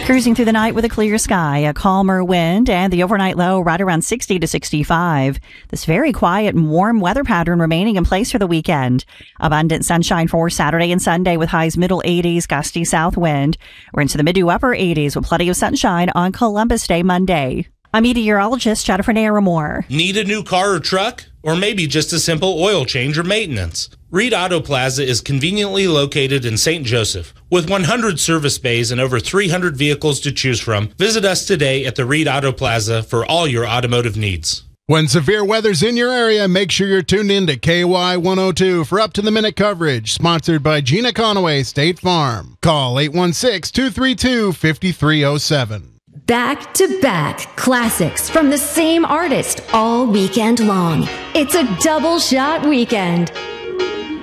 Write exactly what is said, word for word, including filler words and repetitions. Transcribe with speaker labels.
Speaker 1: Cruising through the night with a clear sky, a calmer wind, and the overnight low right around sixty to sixty-five. This very quiet and warm weather pattern remaining in place for the weekend. Abundant sunshine for Saturday and Sunday with highs middle eighties, gusty south wind. We're into the mid to upper eighties with plenty of sunshine on Columbus Day Monday. I'm meteorologist Jennifer Naramore.
Speaker 2: Need a new car or truck? Or maybe just a simple oil change or maintenance? Reed Auto Plaza is conveniently located in Saint Joseph. With one hundred service bays and over three hundred vehicles to choose from, visit us today at the Reed Auto Plaza for all your automotive needs.
Speaker 3: When severe weather's in your area, make sure you're tuned in to K Y one oh two for up-to-the-minute coverage, sponsored by Gina Conaway State Farm. Call eight one six, two three two, five three oh seven.
Speaker 4: Back-to-back classics from the same artist all weekend long. It's a double shot weekend.